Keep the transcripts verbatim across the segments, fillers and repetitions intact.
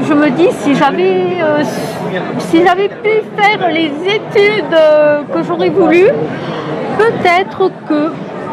je me dis, si j'avais euh, si j'avais pu faire les études euh, que j'aurais voulu, peut-être que,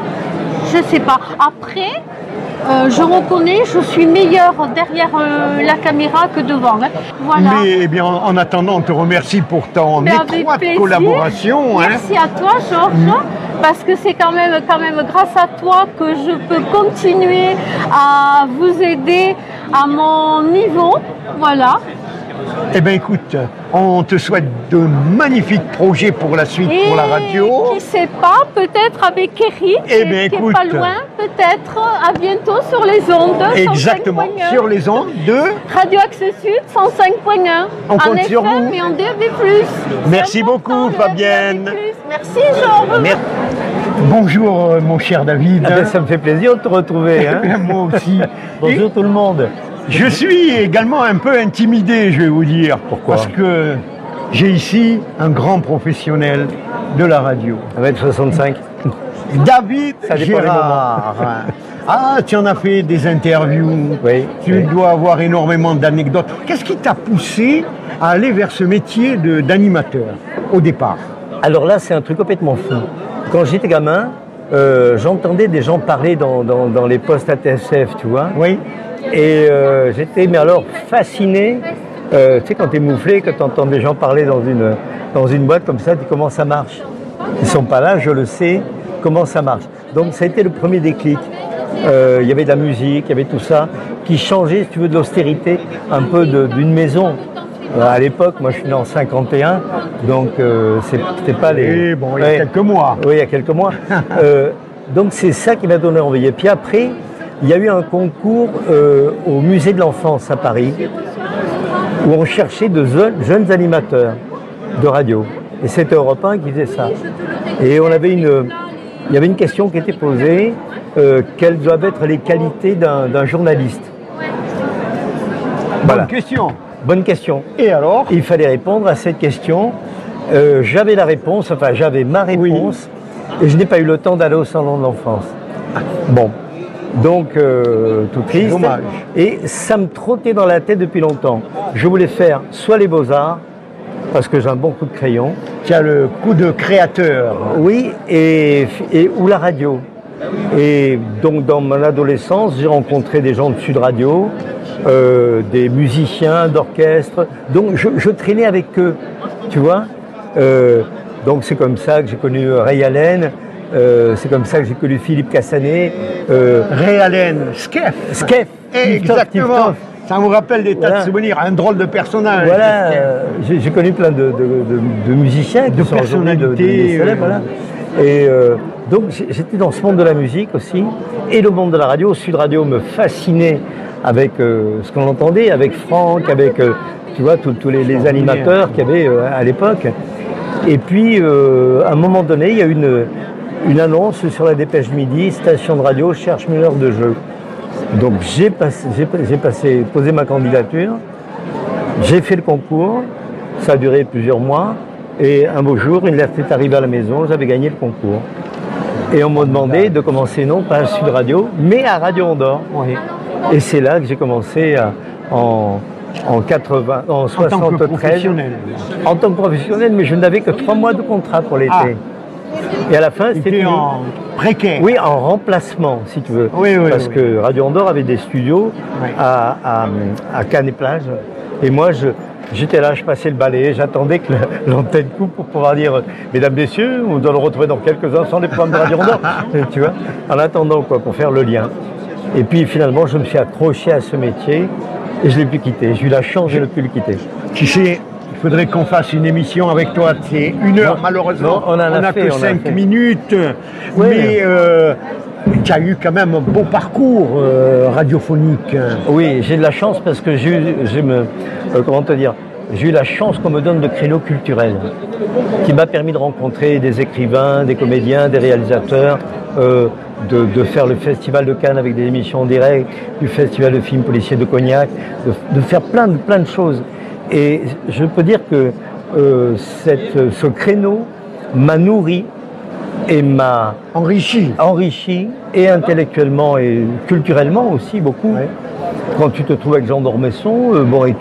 je sais pas. Après, euh, je reconnais, je suis meilleure derrière euh, la caméra que devant. Hein. Voilà. Mais eh bien, en attendant, on te remercie pour ton Mais étroite collaboration. Merci hein. à toi, Georges, mmh. parce que c'est quand même, quand même grâce à toi que je peux continuer à vous aider à mon niveau. Voilà. Eh bien, écoute, on te souhaite de magnifiques projets pour la suite, Et pour la radio. qui sait pas, peut-être avec Eric, Eh bien, qui écoute, est pas loin, peut-être à bientôt sur les ondes. Exactement, sur les ondes de Radio Axe Sud cent cinq point un. On compte en sur F M vous. et en D A B plus. Merci C'est beaucoup, important, le Fabienne. D A B plus. Merci, Georges. Merci. Bonjour, euh, mon cher David. Ah ben, ça me fait plaisir de te retrouver. Hein. Moi aussi. Bonjour Et tout le monde. je suis également un peu intimidé, je vais vous dire. Pourquoi? Parce que j'ai ici un grand professionnel de la radio. un mètre soixante-cinq. David Ça dépend des Gérard. Ah, tu en as fait des interviews. Oui. Tu oui. dois avoir énormément d'anecdotes. Qu'est-ce qui t'a poussé à aller vers ce métier de- d'animateur au départ? Alors là, c'est un truc complètement fou. Quand j'étais gamin, euh, j'entendais des gens parler dans, dans, dans les postes A T S F, tu vois. Oui. Et euh, j'étais, mais alors, fasciné. Euh, tu sais, quand t'es mouflé, quand t'entends des gens parler dans une, dans une boîte comme ça, tu dis comment ça marche. Ils sont pas là, je le sais, comment ça marche. Donc ça a été le premier déclic. Euh, Il y avait de la musique, il y avait tout ça, qui changeait, si tu veux, de l'austérité, un peu de- d'une maison. Euh, à l'époque, moi je suis né en cinquante et un, donc euh, c'est- c'était pas les... Et bon, il y a Ouais. quelques mois. Oui, il y a quelques mois. Euh, donc c'est ça qui m'a donné envie. Et puis après, il y a eu un concours euh, au musée de l'enfance à Paris, où on cherchait de jeunes, jeunes animateurs de radio. Et c'était Europe un qui faisait ça. Et on avait une, il y avait une question qui était posée, euh, quelles doivent être les qualités d'un d'un journaliste? Bonne Voilà. question. Bonne question. Et alors? Il fallait répondre à cette question. Euh, j'avais la réponse, enfin j'avais ma réponse, et je n'ai pas eu le temps d'aller au salon de l'enfance. Bon, donc euh, tout triste. Dommage. Et ça me trottait dans la tête depuis longtemps. Je voulais faire soit les beaux-arts, parce que j'ai un bon coup de crayon, Tu as le coup de créateur. oui, et, et ou la radio. Et donc dans mon adolescence, j'ai rencontré des gens de Sud Radio, euh, des musiciens d'orchestre. Donc je, je traînais avec eux, tu vois. Euh, donc c'est comme ça que j'ai connu Ray Allen, euh, c'est comme ça que j'ai connu Philippe Cassanet, euh, Ray Allen, Skef. Skef, Exactement. Ça me rappelle des tas Voilà. de souvenirs. Un drôle de personnage. Voilà, euh, j'ai j'ai connu plein de, de- de- de musiciens qui De sont aujourd'hui de, de, personnalités, des célèbres, euh, voilà. Et euh, donc j'ai- j'étais dans ce monde de la musique aussi, et le monde de la radio. Sud Radio me fascinait avec euh, ce qu'on entendait, avec Franck, avec euh, tu vois tous tous les, les animateurs qu'il y avait euh, à l'époque. Et puis euh, à un moment donné, il y a une une annonce sur la Dépêche Midi, station de radio cherche meneur de jeu. Donc j'ai passé, j'ai, j'ai passé, posé ma candidature, j'ai fait le concours, ça a duré plusieurs mois, et un beau jour, une lettre est arrivée à la maison, j'avais gagné le concours. Et on m'a demandé de commencer non pas à Sud Radio, mais à Radio Andorre. Oui. Et c'est là que j'ai commencé à- en, en, quatre-vingts, en En tant que soixante-treize. professionnel. En tant que professionnel, mais je n'avais que trois mois de contrat pour l'été. Ah. Et à la fin, c'était C'était fini. en précaire. Oui, en remplacement, si tu veux. Oui, oui, Parce oui. que Radio Andorre avait des studios Oui. à, à, à Cannes et Plage. Et moi, je, j'étais là, je passais le balai, j'attendais que la- l'antenne coupe pour pouvoir dire « Mesdames, Messieurs, on doit le retrouver dans quelques instants, les programmes de Radio Andorre. » Tu vois, en attendant, quoi, pour faire le lien. Et puis, finalement, je me suis accroché à ce métier et je ne l'ai plus quitté. J'ai eu la chance de ne plus le quitter. Tu sais, il faudrait qu'on fasse une émission avec toi. C'est une heure, Non, malheureusement. non, on en a n'a fait, que on en a cinq fait. minutes. Oui. Mais euh, tu as eu quand même un beau parcours euh, radiophonique. Oui, j'ai de la chance parce que j'ai eu, j'ai me, euh, comment te dire, j'ai eu la chance qu'on me donne de créneaux culturels, qui m'a permis de rencontrer des écrivains, des comédiens, des réalisateurs, euh, de, de faire le festival de Cannes avec des émissions en direct, du festival de films policiers de Cognac, de, de faire plein de, plein de choses. Et je peux dire que euh, cette, ce créneau m'a nourri et m'a Enrichi. enrichi, et intellectuellement et culturellement aussi beaucoup. Quand tu te trouves avec Jean d'Ormesson, euh, bon, et